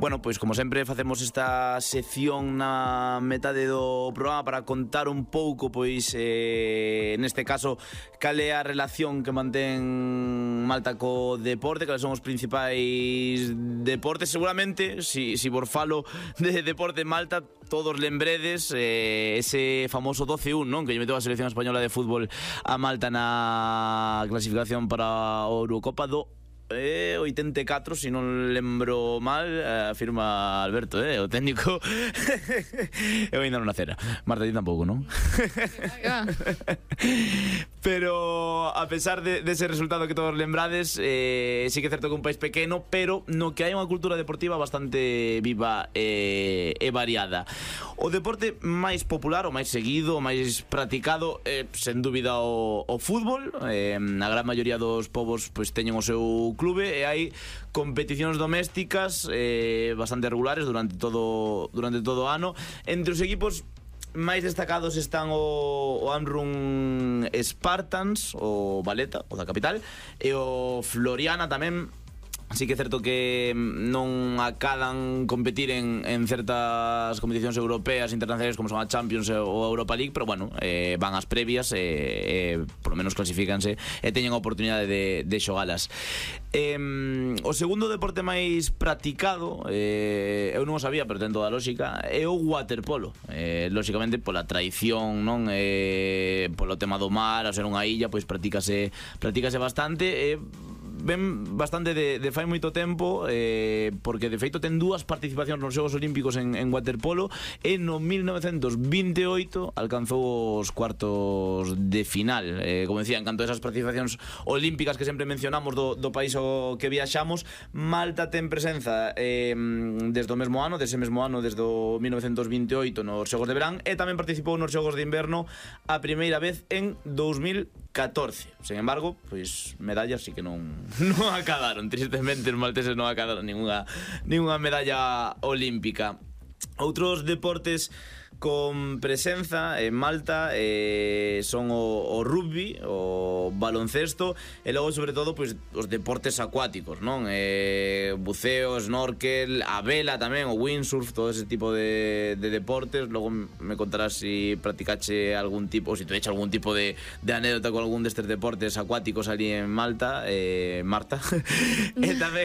Bueno, pois como sempre facemos esta sección na metade do programa para contar un pouco, pois neste caso, cal é a relación que mantén Malta co deporte, cales son os principais deportes. Seguramente, si vos falo de deporte en Malta, todos lembredes ese famoso 12-1, non? Que lle meteu a selección española de fútbol a Malta na clasificación para a Eurocopa do 84, se non lembro mal, afirma Alberto, o técnico. Eu ainda non nacera. Marta, ti tampouco, non? Pero a pesar dese resultado que todos lembrades, sí que é certo que é un país pequeno, pero no que hai unha cultura deportiva bastante viva e variada. O deporte máis popular, o máis seguido, o máis practicado é, sen dúbida, o fútbol. A gran maioría dos povos pois teñen o seu clube e hai competicións domésticas bastante regulares durante todo o ano. Entre os equipos máis destacados están o Amrun Spartans, o Valeta, o da capital, e o Floriana tamén. Así que é certo que non acadan competir en certas competicións europeas internacionais como son a Champions ou a Europa League, pero bueno, van ás previas e por lo menos clasifícanse e teñen a oportunidade de xogalas. O segundo deporte máis practicado, eu non o sabía, pero ten toda a lógica, é o waterpolo. Lógicamente pola tradición, non? Polo tema do mar, ao ser unha illa, pois practícase bastante. Ven bastante de fai moito tempo, porque de feito ten dúas participacións nos Xogos Olímpicos en waterpolo, e no 1928 alcanzou os cuartos de final. Como decía, en canto a esas participacións olímpicas que sempre mencionamos do país ao que viaxamos, Malta ten presenza desde o mesmo ano, desde o 1928 nos Xogos de Verán, e tamén participou nos Xogos de Inverno a primeira vez en 2014. Sen embargo, pois medallas sí que non acadaron. Tristemente os malteses non acadaron ninguna medalla olímpica. Outros deportes con presenza en Malta son o rugby, o baloncesto, e logo sobre todo pois os deportes acuáticos, non? Buceo, snorkel, a vela tamén, o windsurf, todo ese tipo de deportes. Logo me contarás si practicache algún tipo, ou si tuveche algún tipo de anécdota con algún destes deportes acuáticos ali en Malta, Marta. E tamén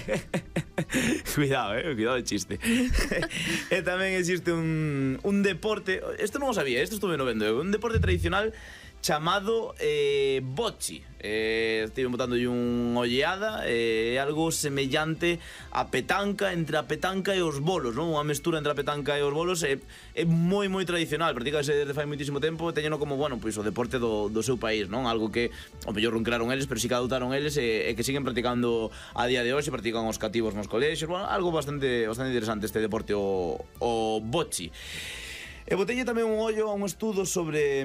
cuidado o chiste. E tamén existe un deporte, isto non o sabía, isto estuve no vendo, un deporte tradicional chamado bocci. Estive botándolle unha olleada, algo semellante a petanca, entre a petanca e os bolos, non? Unha mestura entre a petanca e os bolos. É moi tradicional, practícase desde fai moitísimo tempo, teñeno como, bueno, pois o deporte do seu país, non? Algo que o mellor non crearon eles, pero sí que adoptaron eles e que siguen practicando a día de hoxe, practican os cativos nos colexios. Bueno, algo bastante interesante este deporte, o bocci. E botelle tamén un ollo a un estudo sobre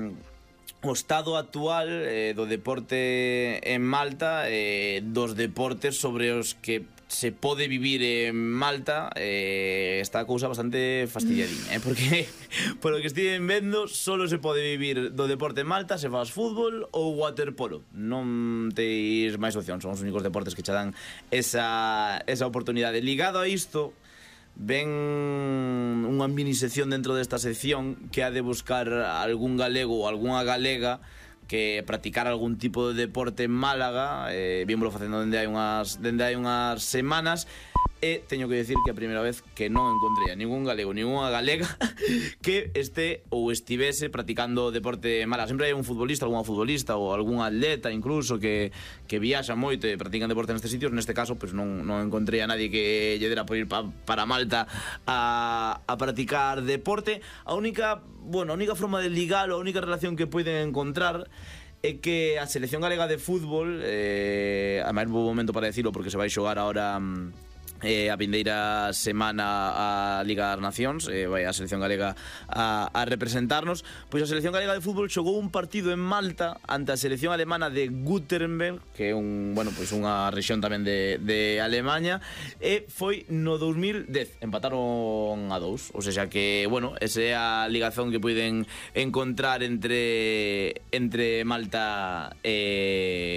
o estado actual do deporte en Malta, dos deportes sobre os que se pode vivir en Malta. Esta cousa bastante fastidiadín, porque polo que estive vendo, solo se pode vivir do deporte en Malta se faz fútbol ou waterpolo. Non teis máis opción, son os únicos deportes que che dan esa oportunidade. Ligado a isto, ven unha mini sección dentro desta sección que ha de buscar algún galego ou algunha galega que practicar algún tipo de deporte en Málaga. Vímolo facendo dende hai unhas semanas, e teño que decir que a primeira vez que non encontrei a ningún galego, ninguna galega que este ou estivese practicando deporte en Málaga. Sempre hai un futbolista, algunha futbolista ou algún atleta incluso que viaxa moito e practican deporte nestes sitios. Neste caso, pois non encontrei a nadie que lle dera por ir para Malta a practicar deporte. A única forma de ligalo, a única relación que poden encontrar é que a selección galega de fútbol, a máis bo momento para decirlo porque se vai xogar ahora a vindeira semana a Liga das Nacións, vai a selección galega a representarnos. Pois a selección galega de fútbol xogou un partido en Malta ante a selección alemana de Württemberg, que é unha rexión tamén de Alemaña, e foi no 2010, empataron a 2. O sea que, esa é a ligazón que poden encontrar entre Malta e